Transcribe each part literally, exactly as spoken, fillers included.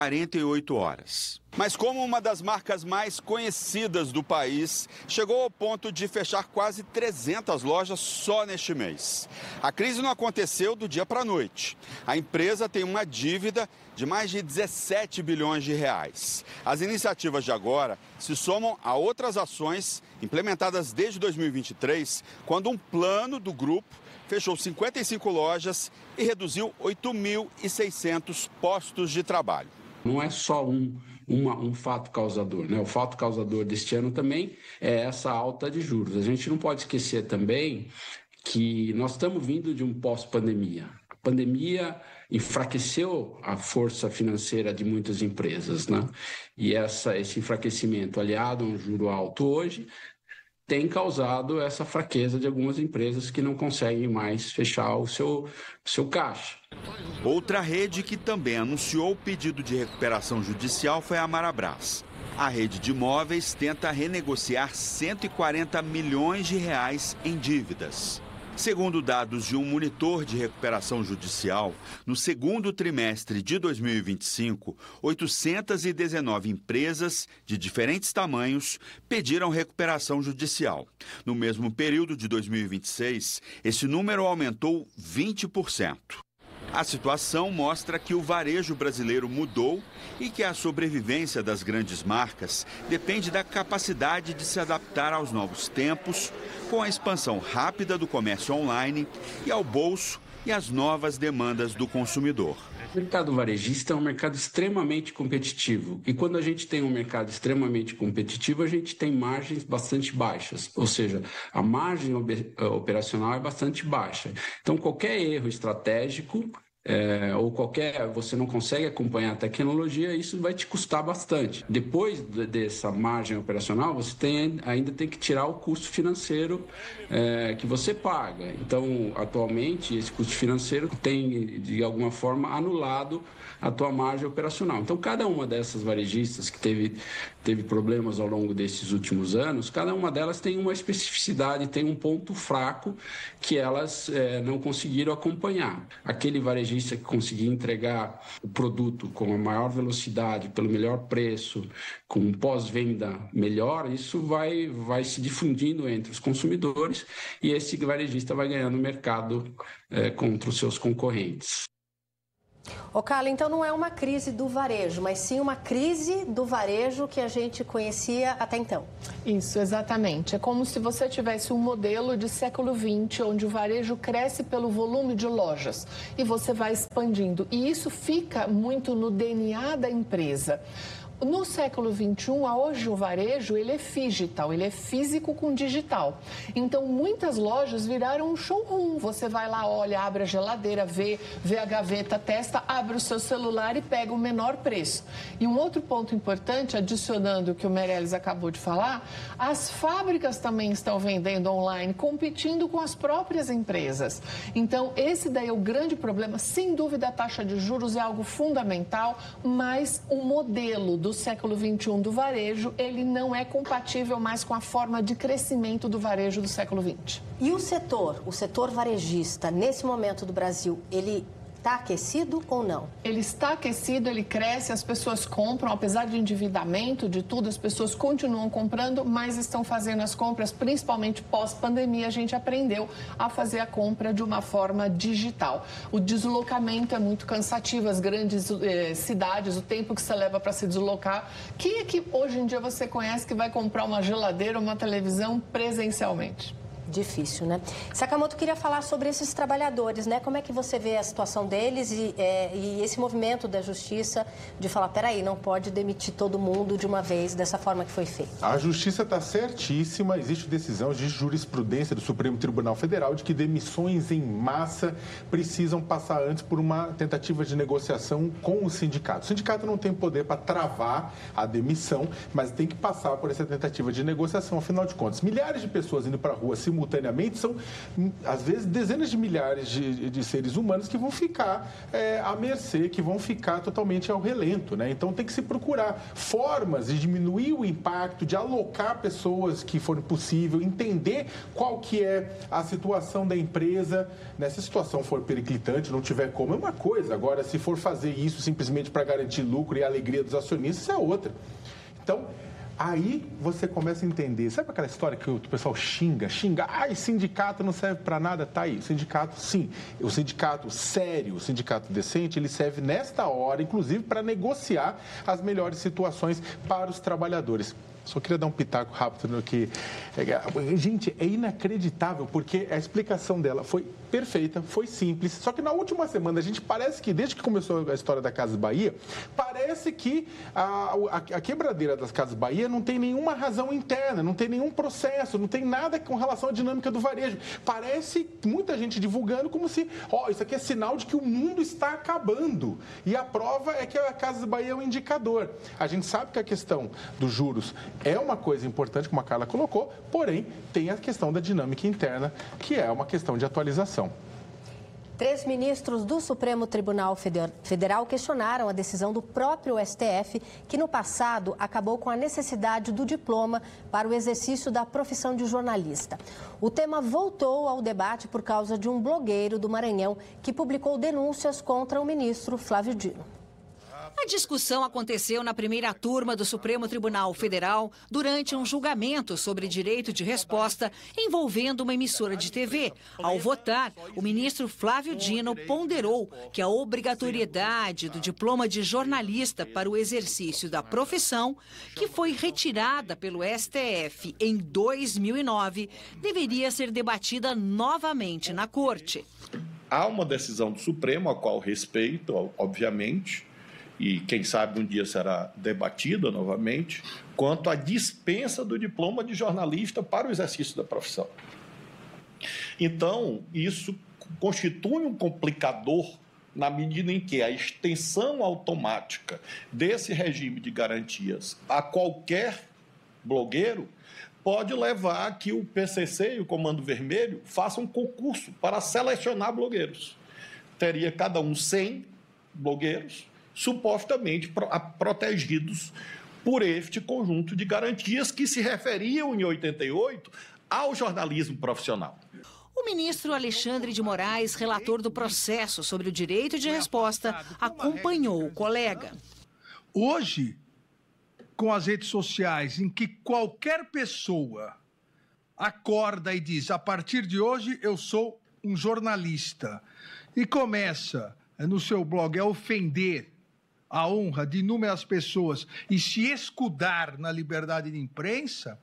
quarenta e oito horas. Mas como uma das marcas mais conhecidas do país, chegou ao ponto de fechar quase trezentas lojas só neste mês. A crise não aconteceu do dia para a noite. A empresa tem uma dívida de mais de dezessete bilhões de reais. As iniciativas de agora se somam a outras ações implementadas desde dois mil e vinte e três, quando um plano do grupo fechou cinquenta e cinco lojas e reduziu oito mil e seiscentos postos de trabalho. Não é só um, uma, um fato causador, né? O fato causador deste ano também é essa alta de juros. A gente não pode esquecer também que nós estamos vindo de um pós-pandemia. A pandemia enfraqueceu a força financeira de muitas empresas, né? E essa, esse enfraquecimento, aliado a um juro alto hoje, tem causado essa fraqueza de algumas empresas que não conseguem mais fechar o seu, seu caixa. Outra rede que também anunciou o pedido de recuperação judicial foi a Marabras. A rede de imóveis tenta renegociar cento e quarenta milhões de reais em dívidas. Segundo dados de um monitor de recuperação judicial, no segundo trimestre de dois mil e vinte e cinco, oitocentas e dezenove empresas de diferentes tamanhos pediram recuperação judicial. No mesmo período de dois mil e vinte e seis, esse número aumentou vinte por cento. A situação mostra que o varejo brasileiro mudou e que a sobrevivência das grandes marcas depende da capacidade de se adaptar aos novos tempos, com a expansão rápida do comércio online e ao bolso e às novas demandas do consumidor. O mercado varejista é um mercado extremamente competitivo. E quando a gente tem um mercado extremamente competitivo, a gente tem margens bastante baixas. Ou seja, a margem operacional é bastante baixa. Então, qualquer erro estratégico É, ou qualquer, você não consegue acompanhar a tecnologia, isso vai te custar bastante. Depois de, dessa margem operacional, você tem, ainda tem que tirar o custo financeiro é, que você paga. Então, atualmente, esse custo financeiro tem, de alguma forma, anulado a tua margem operacional. Então, cada uma dessas varejistas que teve, teve problemas ao longo desses últimos anos, cada uma delas tem uma especificidade, tem um ponto fraco que elas é, não conseguiram acompanhar. Aquele varejista que conseguir entregar o produto com a maior velocidade, pelo melhor preço, com um pós-venda melhor, isso vai, vai se difundindo entre os consumidores e esse varejista vai ganhando mercado é, contra os seus concorrentes. Ô, Carla, então não é uma crise do varejo, mas sim uma crise do varejo que a gente conhecia até então. Isso, exatamente. É como se você tivesse um modelo de século vinte, onde o varejo cresce pelo volume de lojas e você vai expandindo. E isso fica muito no D N A da empresa. No século vinte e um, hoje o varejo ele é digital, ele é físico com digital. Então, muitas lojas viraram um showroom. Você vai lá, olha, abre a geladeira, vê, vê a gaveta, testa, abre o seu celular e pega o menor preço. E um outro ponto importante, adicionando o que o Meirelles acabou de falar, as fábricas também estão vendendo online, competindo com as próprias empresas. Então, esse daí é o grande problema. Sem dúvida, a taxa de juros é algo fundamental, mas o modelo do do século vinte e um do varejo, ele não é compatível mais com a forma de crescimento do varejo do século vinte. E o setor, o setor varejista, nesse momento do Brasil, ele está aquecido ou não? Ele está aquecido, ele cresce, as pessoas compram, apesar de endividamento, de tudo, as pessoas continuam comprando, mas estão fazendo as compras, principalmente pós-pandemia, a gente aprendeu a fazer a compra de uma forma digital. O deslocamento é muito cansativo, as grandes eh, cidades, o tempo que você leva para se deslocar. Quem é que hoje em dia você conhece que vai comprar uma geladeira ou uma televisão presencialmente? Difícil, né? Sakamoto, queria falar sobre esses trabalhadores, né? Como é que você vê a situação deles e, é, e esse movimento da justiça de falar, peraí, não pode demitir todo mundo de uma vez dessa forma que foi feito? A justiça está certíssima, existe decisão de jurisprudência do Supremo Tribunal Federal de que demissões em massa precisam passar antes por uma tentativa de negociação com o sindicato. O sindicato não tem poder para travar a demissão, mas tem que passar por essa tentativa de negociação, afinal de contas. Milhares de pessoas indo para a rua simultâneamente simultaneamente, são, às vezes, dezenas de milhares de, de seres humanos que vão ficar é, à mercê, que vão ficar totalmente ao relento, né? Então, tem que se procurar formas de diminuir o impacto, de alocar pessoas que for possível, entender qual que é a situação da empresa. Né? Se a situação for periclitante, não tiver como, é uma coisa. Agora, se for fazer isso simplesmente para garantir lucro e a alegria dos acionistas, é outra. Então, aí você começa a entender. Sabe aquela história que o pessoal xinga? Xinga, ai, sindicato não serve para nada. Tá aí, o sindicato, sim. O sindicato sério, o sindicato decente, ele serve nesta hora, inclusive, para negociar as melhores situações para os trabalhadores. Só queria dar um pitaco rápido no que... Gente, é inacreditável, porque a explicação dela foi perfeita, foi simples. Só que na última semana, a gente parece que, desde que começou a história da Casas Bahia, parece que a, a, a quebradeira das Casas Bahia não tem nenhuma razão interna, não tem nenhum processo, não tem nada com relação à dinâmica do varejo. Parece muita gente divulgando como se, ó, isso aqui é sinal de que o mundo está acabando. E a prova é que a Casas Bahia é um indicador. A gente sabe que a questão dos juros é uma coisa importante, como a Carla colocou, porém, tem a questão da dinâmica interna, que é uma questão de atualização. Três ministros do Supremo Tribunal Federal questionaram a decisão do próprio S T F, que no passado acabou com a necessidade do diploma para o exercício da profissão de jornalista. O tema voltou ao debate por causa de um blogueiro do Maranhão que publicou denúncias contra o ministro Flávio Dino. A discussão aconteceu na primeira turma do Supremo Tribunal Federal durante um julgamento sobre direito de resposta envolvendo uma emissora de T V. Ao votar, o ministro Flávio Dino ponderou que a obrigatoriedade do diploma de jornalista para o exercício da profissão, que foi retirada pelo S T F em dois mil e nove, deveria ser debatida novamente na Corte. Há uma decisão do Supremo, a qual respeito, obviamente, e quem sabe um dia será debatida novamente, quanto à dispensa do diploma de jornalista para o exercício da profissão. Então, isso constitui um complicador na medida em que a extensão automática desse regime de garantias a qualquer blogueiro pode levar a que o P C C e o Comando Vermelho façam um concurso para selecionar blogueiros. Teria cada um cem blogueiros, supostamente protegidos por este conjunto de garantias que se referiam, em oitenta e oito, ao jornalismo profissional. O ministro Alexandre de Moraes, relator do processo sobre o direito de resposta, acompanhou o colega. Hoje, com as redes sociais, em que qualquer pessoa acorda e diz, a partir de hoje eu sou um jornalista, e começa no seu blog a ofender a honra de inúmeras pessoas e se escudar na liberdade de imprensa,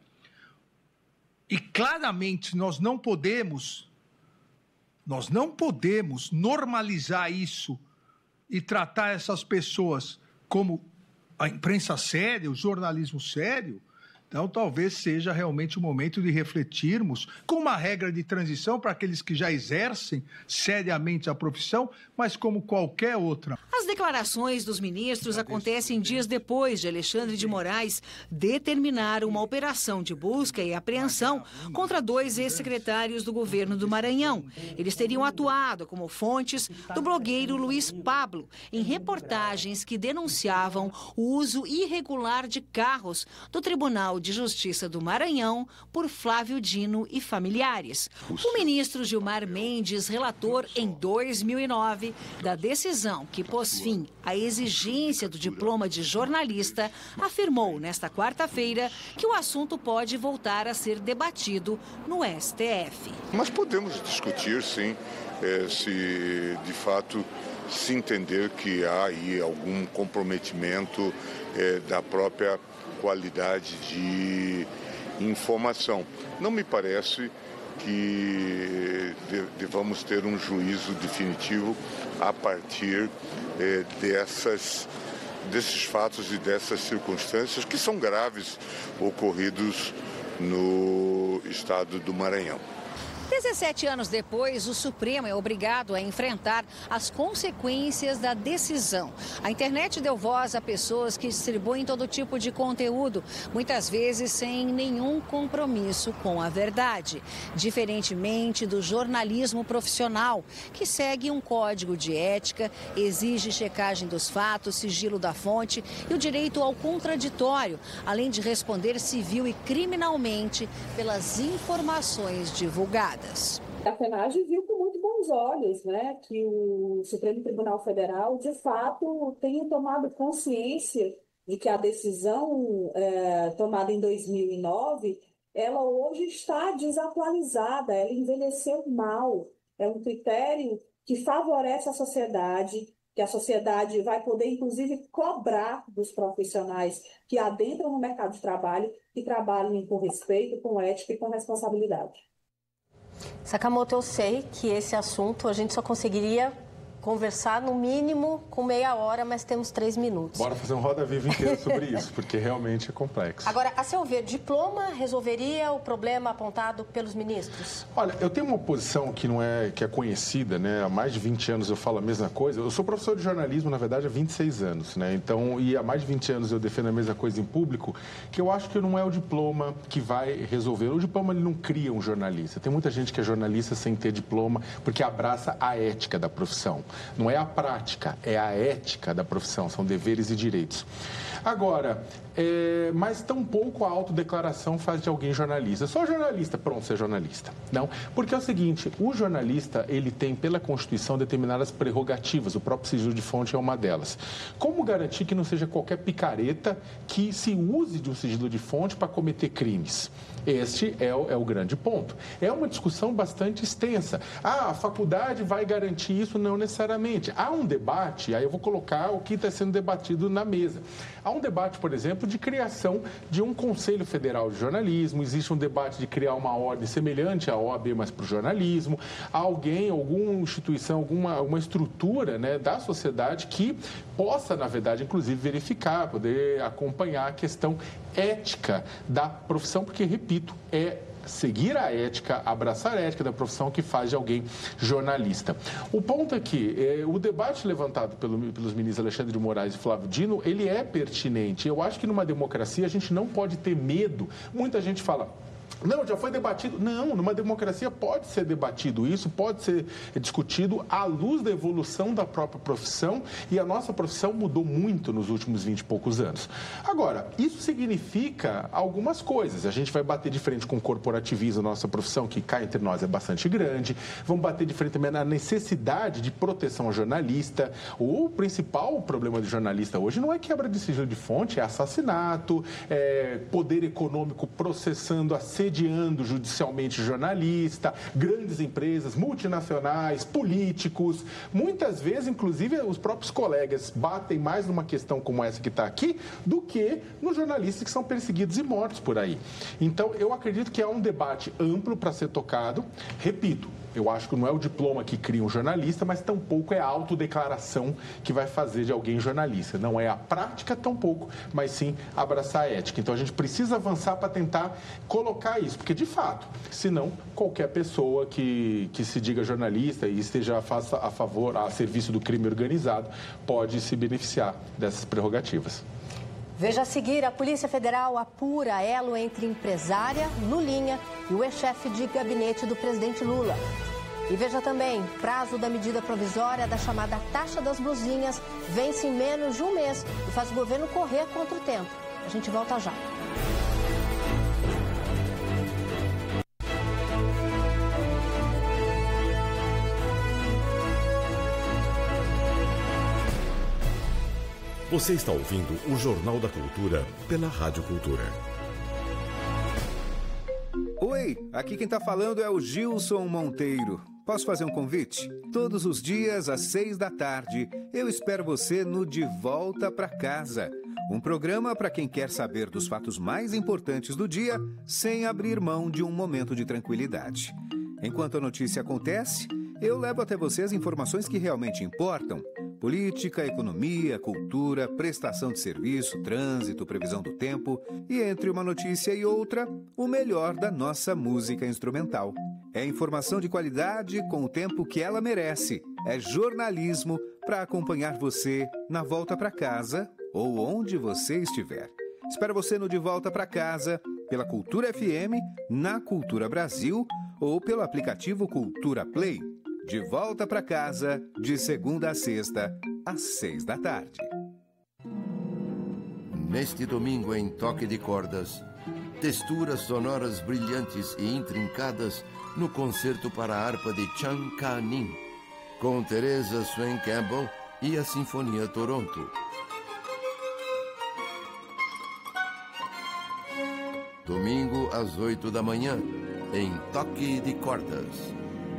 e claramente nós não podemos, nós não podemos normalizar isso e tratar essas pessoas como a imprensa séria, o jornalismo sério. Então, talvez seja realmente o momento de refletirmos com uma regra de transição para aqueles que já exercem seriamente a profissão, mas como qualquer outra. As declarações dos ministros acontecem dias depois de Alexandre de Moraes determinar uma operação de busca e apreensão contra dois ex-secretários do governo do Maranhão. Eles teriam atuado como fontes do blogueiro Luiz Pablo em reportagens que denunciavam o uso irregular de carros do Tribunal de Justiça do Maranhão por Flávio Dino e familiares. O ministro Gilmar Mendes, relator em dois mil e nove da decisão que pôs fim à exigência do diploma de jornalista, afirmou nesta quarta-feira que o assunto pode voltar a ser debatido no S T F. Mas podemos discutir, sim, é, se de fato se entender que há aí algum comprometimento é, da própria qualidade de informação. Não me parece que devamos ter um juízo definitivo a partir eh, dessas, desses fatos e dessas circunstâncias que são graves ocorridos no estado do Maranhão. dezessete anos depois, o Supremo é obrigado a enfrentar as consequências da decisão. A internet deu voz a pessoas que distribuem todo tipo de conteúdo, muitas vezes sem nenhum compromisso com a verdade. Diferentemente do jornalismo profissional, que segue um código de ética, exige checagem dos fatos, sigilo da fonte e o direito ao contraditório, além de responder civil e criminalmente pelas informações divulgadas. A FENAGE viu com muito bons olhos, né, que o Supremo Tribunal Federal, de fato, tenha tomado consciência de que a decisão é, tomada em dois mil e nove, ela hoje está desatualizada, ela envelheceu mal. É um critério que favorece a sociedade, que a sociedade vai poder, inclusive, cobrar dos profissionais que adentram no mercado de trabalho, que trabalhem com respeito, com ética e com responsabilidade. Sakamoto, eu sei que esse assunto a gente só conseguiria conversar no mínimo com meia hora, mas temos três minutos. Bora fazer um Roda Viva inteiro sobre isso, porque realmente é complexo. Agora, a seu ver, diploma resolveria o problema apontado pelos ministros? Olha, eu tenho uma posição que não é, que é conhecida, né? Há mais de vinte anos eu falo a mesma coisa. Eu sou professor de jornalismo, na verdade, há vinte e seis anos, né? Então, e há mais de vinte anos eu defendo a mesma coisa em público, que eu acho que não é o diploma que vai resolver. O diploma, ele não cria um jornalista. Tem muita gente que é jornalista sem ter diploma, porque abraça a ética da profissão. Não é a prática, é a ética da profissão, são deveres e direitos. Agora, é, mas tampouco a autodeclaração faz de alguém jornalista. Só jornalista, pronto, ser jornalista. Não, porque é o seguinte, o jornalista, ele tem pela Constituição determinadas prerrogativas, o próprio sigilo de fonte é uma delas. Como garantir que não seja qualquer picareta que se use de um sigilo de fonte para cometer crimes? Este é o, é o grande ponto. É uma discussão bastante extensa. Ah, a faculdade vai garantir isso? Não necessariamente. Há um debate, aí eu vou colocar o que está sendo debatido na mesa. Há um debate, por exemplo, de criação de um Conselho Federal de Jornalismo, existe um debate de criar uma ordem semelhante à O A B, mas para o jornalismo. Há alguém, alguma instituição, alguma uma estrutura, né, da sociedade que possa, na verdade, inclusive verificar, poder acompanhar a questão ética da profissão, porque, repito, é seguir a ética, abraçar a ética da profissão que faz de alguém jornalista. O ponto é que é, o debate levantado pelo, pelos ministros Alexandre de Moraes e Flávio Dino, ele é pertinente. Eu acho que numa democracia a gente não pode ter medo. Muita gente fala... Não, já foi debatido. Não, numa democracia pode ser debatido isso, pode ser discutido à luz da evolução da própria profissão, e a nossa profissão mudou muito nos últimos vinte e poucos anos. Agora, isso significa algumas coisas. A gente vai bater de frente com o corporativismo, nossa profissão, que cá entre nós é bastante grande. Vamos bater de frente também na necessidade de proteção ao jornalista. O principal problema do jornalista hoje não é quebra de sigilo de fonte, é assassinato, é poder econômico processando a sediando judicialmente jornalista, grandes empresas, multinacionais, políticos. Muitas vezes, inclusive, os próprios colegas batem mais numa questão como essa que está aqui do que nos jornalistas que são perseguidos e mortos por aí. Então, eu acredito que há um debate amplo para ser tocado. Repito, eu acho que não é o diploma que cria um jornalista, mas tampouco é a autodeclaração que vai fazer de alguém jornalista. Não é a prática, tampouco, mas sim abraçar a ética. Então, a gente precisa avançar para tentar colocar isso, porque, de fato, senão, qualquer pessoa que, que se diga jornalista e esteja a, a favor, a serviço do crime organizado, pode se beneficiar dessas prerrogativas. Veja a seguir, a Polícia Federal apura elo entre empresária Lulinha e o ex-chefe de gabinete do presidente Lula. E veja também, prazo da medida provisória da chamada taxa das blusinhas vence em menos de um mês e faz o governo correr contra o tempo. A gente volta já. Você está ouvindo o Jornal da Cultura pela Rádio Cultura. Oi, aqui quem está falando é o Gilson Monteiro. Posso fazer um convite? Todos os dias, às seis da tarde, eu espero você no De Volta para Casa. Um programa para quem quer saber dos fatos mais importantes do dia, sem abrir mão de um momento de tranquilidade. Enquanto a notícia acontece, eu levo até você as informações que realmente importam, Política, economia, cultura, prestação de serviço, trânsito, previsão do tempo e, entre uma notícia e outra, o melhor da nossa música instrumental. É informação de qualidade com o tempo que ela merece. É jornalismo para acompanhar você na volta para casa ou onde você estiver. Espero você no De Volta para Casa, pela Cultura F M, na Cultura Brasil ou pelo aplicativo Cultura Play. De Volta para Casa, de segunda a sexta, às seis da tarde. Neste domingo em Toque de Cordas, texturas sonoras brilhantes e intrincadas no concerto para a harpa de Chan Ka-nin, com Teresa Swain Campbell e a Sinfonia Toronto. Domingo às oito da manhã, em Toque de Cordas.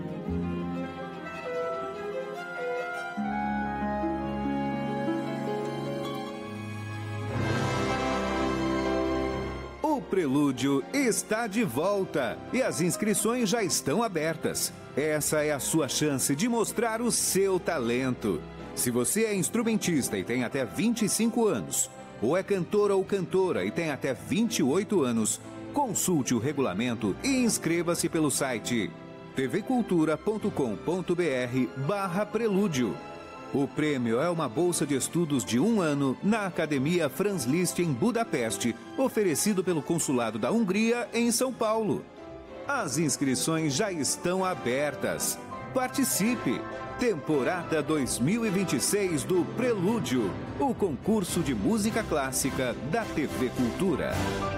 O Prelúdio está de volta e as inscrições já estão abertas. Essa é a sua chance de mostrar o seu talento. Se você é instrumentista e tem até vinte e cinco anos, ou é cantora ou cantora e tem até vinte e oito anos, consulte o regulamento e inscreva-se pelo site tvcultura ponto com ponto br barra prelúdio. O prêmio é uma bolsa de estudos de um ano na Academia Franz Liszt em Budapeste, oferecido pelo Consulado da Hungria em São Paulo. As inscrições já estão abertas. Participe! Temporada dois mil e vinte e seis do Prelúdio, o concurso de música clássica da T V Cultura.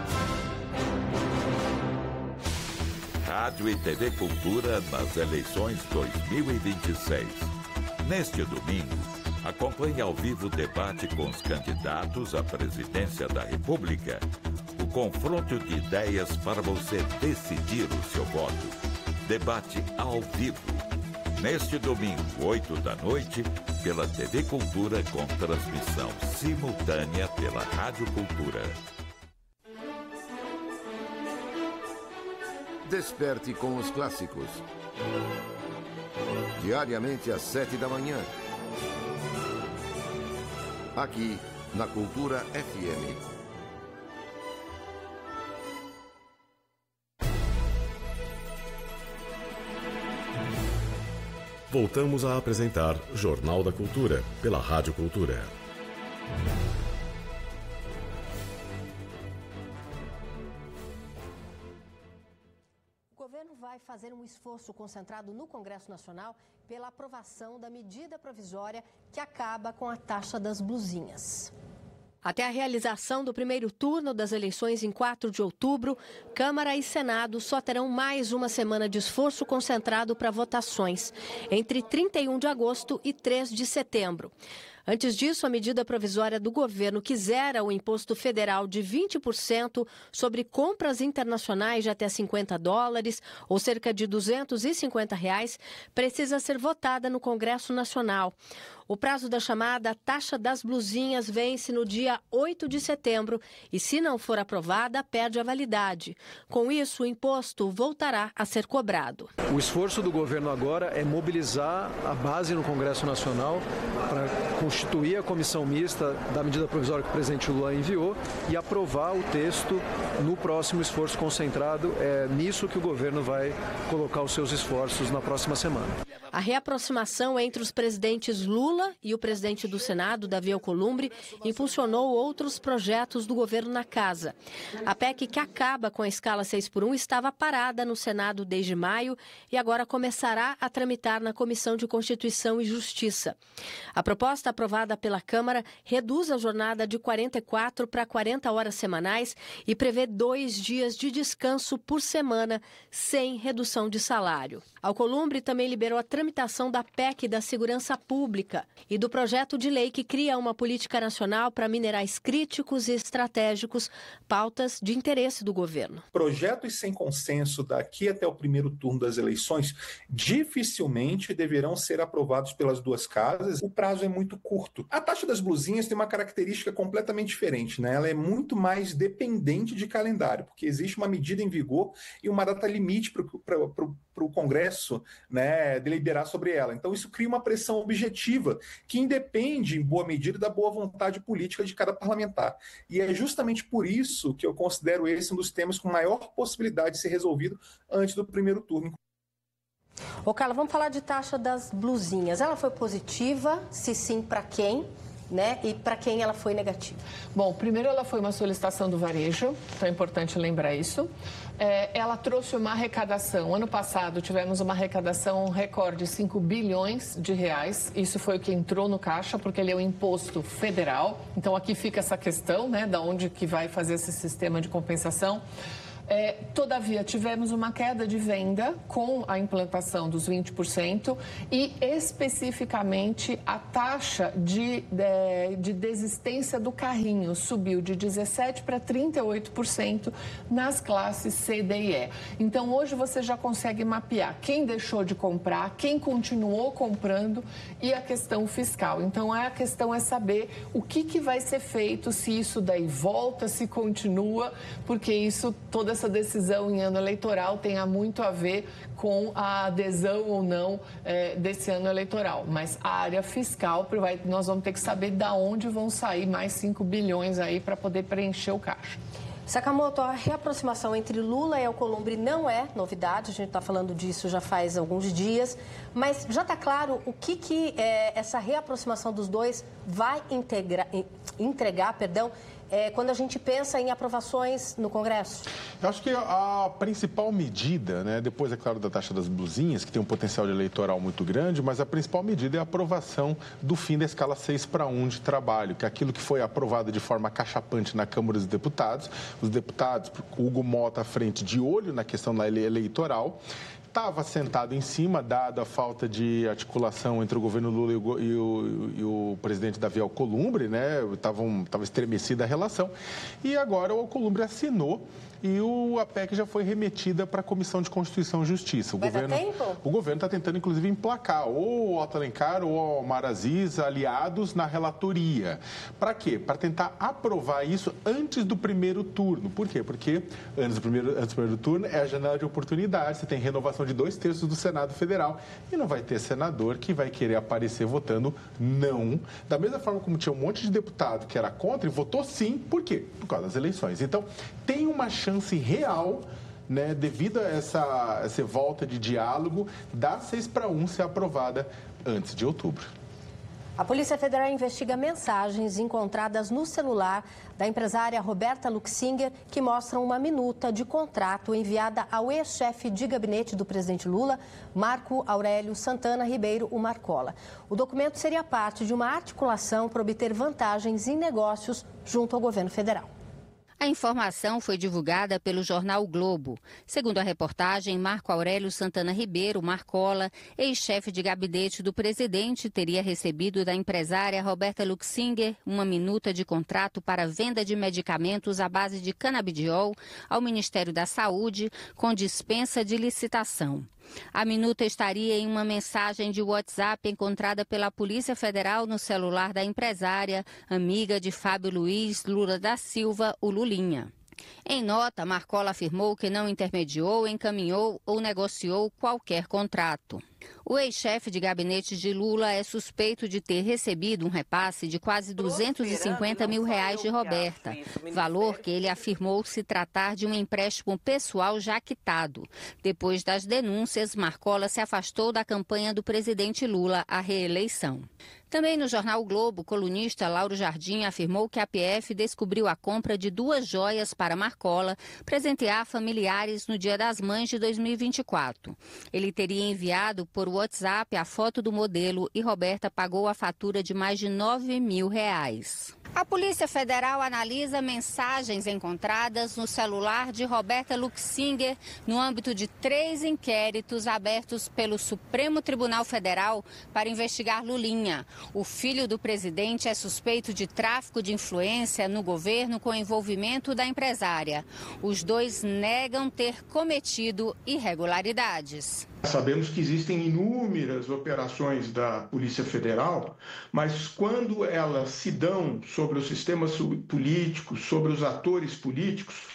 Rádio e T V Cultura nas eleições dois mil e vinte e seis. Neste domingo, acompanhe ao vivo o debate com os candidatos à presidência da República. O confronto de ideias para você decidir o seu voto. Debate ao vivo. Neste domingo, oito da noite, pela T V Cultura com transmissão simultânea pela Rádio Cultura. Desperte com os clássicos. Diariamente às sete da manhã. Aqui, na Cultura F M. Voltamos a apresentar Jornal da Cultura, pela Rádio Cultura. O governo vai fazer um esforço concentrado no Congresso Nacional pela aprovação da medida provisória que acaba com a taxa das blusinhas. Até a realização do primeiro turno das eleições em quatro de outubro, Câmara e Senado só terão mais uma semana de esforço concentrado para votações, entre trinta e um de agosto e três de setembro. Antes disso, a medida provisória do governo que zera o imposto federal de vinte por cento sobre compras internacionais de até cinquenta dólares, ou cerca de duzentos e cinquenta reais, precisa ser votada no Congresso Nacional. O prazo da chamada taxa das blusinhas vence no dia oito de setembro e, se não for aprovada, perde a validade. Com isso, o imposto voltará a ser cobrado. O esforço do governo agora é mobilizar a base no Congresso Nacional para constituir a comissão mista da medida provisória que o presidente Lula enviou e aprovar o texto no próximo esforço concentrado. É nisso que o governo vai colocar os seus esforços na próxima semana. A reaproximação entre os presidentes Lula e o presidente do Senado, Davi Alcolumbre, impulsionou outros projetos do governo na casa. A P E C que acaba com a escala seis por um estava parada no Senado desde maio e agora começará a tramitar na Comissão de Constituição e Justiça. A proposta aprovada pela Câmara reduz a jornada de quarenta e quatro para quarenta horas semanais e prevê dois dias de descanso por semana, sem redução de salário. Alcolumbre também liberou a tramitação da P E C da Segurança Pública e do projeto de lei que cria uma política nacional para minerais críticos e estratégicos, pautas de interesse do governo. Projetos sem consenso daqui até o primeiro turno das eleições dificilmente deverão ser aprovados pelas duas casas. O prazo é muito curto. A taxa das blusinhas tem uma característica completamente diferente, né? Ela é muito mais dependente de calendário, porque existe uma medida em vigor e uma data limite para o para o Congresso, né, deliberar sobre ela. Então, isso cria uma pressão objetiva que independe, em boa medida, da boa vontade política de cada parlamentar. E é justamente por isso que eu considero esse um dos temas com maior possibilidade de ser resolvido antes do primeiro turno. Ô, Carla, vamos falar de taxa das blusinhas. Ela foi positiva? Se sim, para quem? Né? E para quem ela foi negativa? Bom, primeiro ela foi uma solicitação do varejo, então é importante lembrar isso. É, ela trouxe uma arrecadação. Ano passado tivemos uma arrecadação, um recorde de cinco bilhões de reais. Isso foi o que entrou no caixa, porque ele é um imposto federal. Então aqui fica essa questão, né, da onde que vai fazer esse sistema de compensação. É, todavia, tivemos uma queda de venda com a implantação dos vinte por cento e, especificamente, a taxa de, de, de desistência do carrinho subiu de dezessete por cento para trinta e oito por cento nas classes C, D e E. Então, hoje você já consegue mapear quem deixou de comprar, quem continuou comprando e a questão fiscal. Então, a questão é saber o que, que vai ser feito, se isso daí volta, se continua, porque isso, toda essa decisão em ano eleitoral tenha muito a ver com a adesão ou não é, desse ano eleitoral. Mas a área fiscal, nós vamos ter que saber de onde vão sair mais cinco bilhões aí para poder preencher o caixa. Sakamoto, a reaproximação entre Lula e Alcolumbre não é novidade, a gente está falando disso já faz alguns dias, mas já está claro o que, que é, essa reaproximação dos dois vai integra, entregar, perdão, É, quando a gente pensa em aprovações no Congresso? Eu acho que a principal medida, né, depois, é claro, da taxa das blusinhas, que tem um potencial eleitoral muito grande, mas a principal medida é a aprovação do fim da escala seis para um de trabalho, que é aquilo que foi aprovado de forma cachapante na Câmara dos Deputados. Os deputados, Hugo Mota à frente, de olho na questão da lei eleitoral, estava sentado em cima, dada a falta de articulação entre o governo Lula e o, e o, e o presidente Davi Alcolumbre, né? Estava estava estremecida a relação. E agora o Alcolumbre assinou e o, a P E C já foi remetida para a Comissão de Constituição e Justiça. O Vai governo, dar tempo? O governo está tentando, inclusive, emplacar ou o Otto Alencar ou o Omar Aziz aliados na relatoria. Para quê? Para tentar aprovar isso antes do primeiro turno. Por quê? Porque antes do primeiro, antes do primeiro turno é a janela de oportunidade, você tem renovação de dois terços do Senado Federal e não vai ter senador que vai querer aparecer votando não. Da mesma forma como tinha um monte de deputado que era contra e votou sim. Por quê? Por causa das eleições. Então, tem uma chance real, né, devido a essa, essa volta de diálogo, da seis para um ser aprovada antes de outubro. A Polícia Federal investiga mensagens encontradas no celular da empresária Roberta Luxinger, que mostram uma minuta de contrato enviada ao ex-chefe de gabinete do presidente Lula, Marco Aurélio Santana Ribeiro, o Marcola. O documento seria parte de uma articulação para obter vantagens em negócios junto ao governo federal. A informação foi divulgada pelo jornal o Globo. Segundo a reportagem, Marco Aurélio Santana Ribeiro, Marcola, ex-chefe de gabinete do presidente, teria recebido da empresária Roberta Luxinger uma minuta de contrato para venda de medicamentos à base de canabidiol ao Ministério da Saúde, com dispensa de licitação. A minuta estaria em uma mensagem de WhatsApp encontrada pela Polícia Federal no celular da empresária, amiga de Fábio Luiz Lula da Silva, o Lulinha. Em nota, Marcola afirmou que não intermediou, encaminhou ou negociou qualquer contrato. O ex-chefe de gabinete de Lula é suspeito de ter recebido um repasse de quase duzentos e cinquenta mil reais de Roberta, valor que ele afirmou se tratar de um empréstimo pessoal já quitado. Depois das denúncias, Marcola se afastou da campanha do presidente Lula à reeleição. Também no jornal o Globo, o colunista Lauro Jardim afirmou que a P F descobriu a compra de duas joias para Marcola presentear familiares no Dia das Mães de dois mil e vinte e quatro. Ele teria enviado por WhatsApp a foto do modelo e Roberta pagou a fatura de mais de nove mil reais. A Polícia Federal analisa mensagens encontradas no celular de Roberta Luxinger no âmbito de três inquéritos abertos pelo Supremo Tribunal Federal para investigar Lulinha. O filho do presidente é suspeito de tráfico de influência no governo com envolvimento da empresária. Os dois negam ter cometido irregularidades. Sabemos que existem inúmeras operações da Polícia Federal, mas quando elas se dão sobre o sistema político, sobre os atores políticos,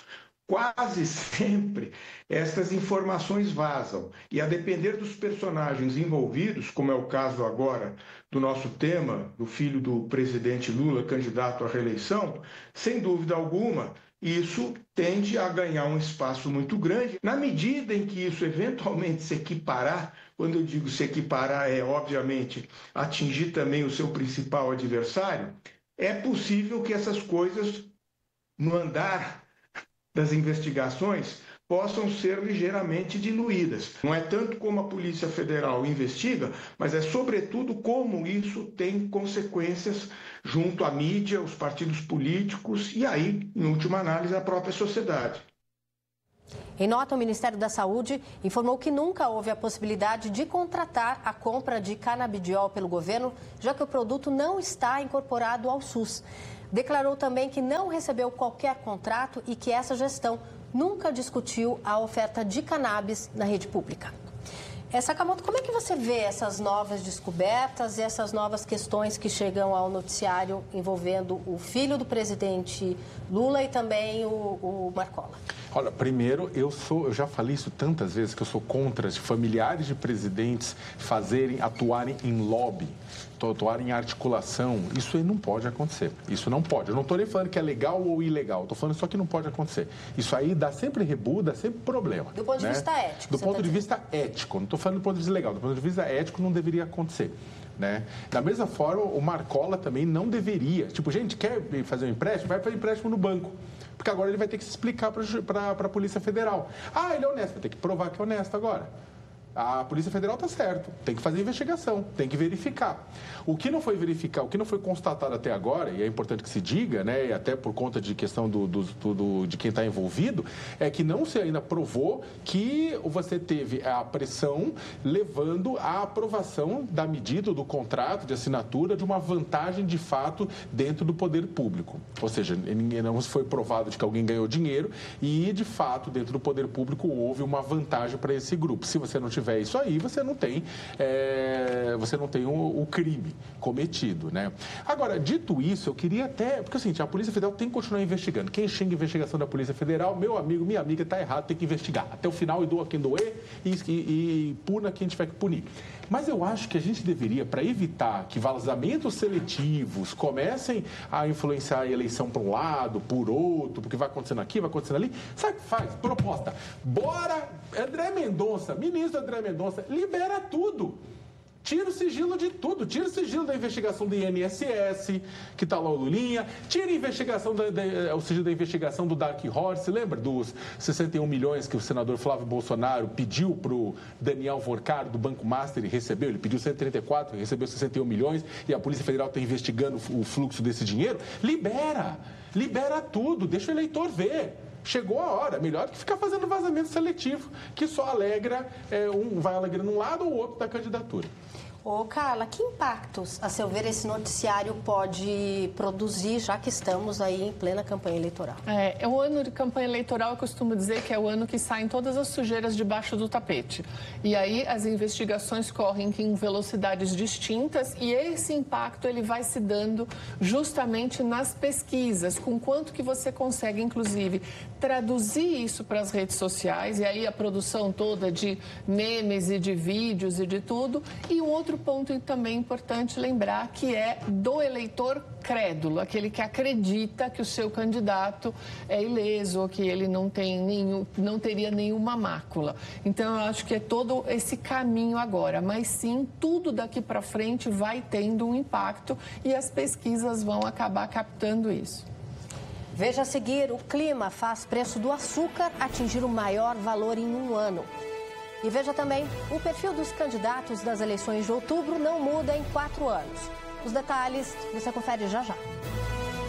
quase sempre estas informações vazam. E a depender dos personagens envolvidos, como é o caso agora do nosso tema, do filho do presidente Lula, candidato à reeleição, sem dúvida alguma, isso tende a ganhar um espaço muito grande. Na medida em que isso eventualmente se equiparar, quando eu digo se equiparar, é obviamente atingir também o seu principal adversário, é possível que essas coisas, no andar das investigações, possam ser ligeiramente diluídas. Não é tanto como a Polícia Federal investiga, mas é sobretudo como isso tem consequências junto à mídia, os partidos políticos e aí, em última análise, a própria sociedade. Em nota, o Ministério da Saúde informou que nunca houve a possibilidade de contratar a compra de canabidiol pelo governo, já que o produto não está incorporado ao SUS. Declarou também que não recebeu qualquer contrato e que essa gestão nunca discutiu a oferta de cannabis na rede pública. É, Sakamoto, como é que você vê essas novas descobertas e essas novas questões que chegam ao noticiário envolvendo o filho do presidente Lula e também o, o Marcola? Olha, primeiro, eu sou, eu já falei isso tantas vezes, que eu sou contra de familiares de presidentes fazerem, atuarem em lobby, atuarem em articulação. Isso aí não pode acontecer. Isso não pode. Eu não estou nem falando que é legal ou ilegal. Estou falando só que não pode acontecer. Isso aí dá sempre rebu, dá sempre problema. Do ponto de né? vista ético. Do ponto tá de vista ético. Não estou falando do ponto de vista legal. Do ponto de vista ético, não deveria acontecer. Né? Da mesma forma, o Marcola também não deveria. Tipo, gente, quer fazer um empréstimo? Vai fazer empréstimo no banco. Porque agora ele vai ter que se explicar para a Polícia Federal. Ah, ele é honesto, vai ter que provar que é honesto agora. A Polícia Federal está certo, tem que fazer investigação, tem que verificar. O que não foi verificar, o que não foi constatado até agora, e é importante que se diga, né, e até por conta de questão do, do, do, de quem está envolvido, é que não se ainda provou que você teve a pressão levando à aprovação da medida do contrato de assinatura de uma vantagem de fato dentro do poder público. Ou seja, não foi provado de que alguém ganhou dinheiro e, de fato, dentro do poder público houve uma vantagem para esse grupo. Se você não tiver isso aí, você não tem, é, você não tem o, o crime cometido, né? Agora, dito isso, eu queria até... Porque, assim, a Polícia Federal tem que continuar investigando. Quem xinga a investigação da Polícia Federal, meu amigo, minha amiga, está errado, tem que investigar. Até o final, e doa quem doer e, e, e puna quem tiver que punir. Mas eu acho que a gente deveria, para evitar que vazamentos seletivos comecem a influenciar a eleição para um lado, por outro, porque vai acontecendo aqui, vai acontecendo ali, sabe o que faz? Proposta. Bora, André Mendonça, ministro André Mendonça, libera tudo. Tira o sigilo de tudo, tira o sigilo da investigação do I N S S, que está lá o Lulinha, tira a investigação da, da, o sigilo da investigação do Dark Horse, lembra dos sessenta e um milhões que o senador Flávio Bolsonaro pediu para o Daniel Vorcaro, do Banco Master, e recebeu, ele pediu cento e trinta e quatro, recebeu sessenta e um milhões, e a Polícia Federal está investigando o fluxo desse dinheiro? Libera, libera tudo, deixa o eleitor ver. Chegou a hora, melhor que ficar fazendo vazamento seletivo, que só alegra, é, um vai alegrando um lado ou outro da candidatura. Ô, Carla, que impactos, a seu ver, esse noticiário pode produzir, já que estamos aí em plena campanha eleitoral? É, é o ano de campanha eleitoral, eu costumo dizer que é o ano que saem todas as sujeiras debaixo do tapete. E aí as investigações correm em velocidades distintas e esse impacto ele vai se dando justamente nas pesquisas, com quanto que você consegue, inclusive, traduzir isso para as redes sociais, e aí a produção toda de memes e de vídeos e de tudo. E um outro ponto também importante lembrar que é do eleitor crédulo, aquele que acredita que o seu candidato é ileso ou que ele não tem nenhum, não teria nenhuma mácula. Então eu acho que é todo esse caminho agora, mas sim, tudo daqui para frente vai tendo um impacto e as pesquisas vão acabar captando isso. Veja a seguir, o clima faz preço do açúcar atingir o maior valor em um ano. E veja também, o perfil dos candidatos das eleições de outubro não muda em quatro anos. Os detalhes você confere já já.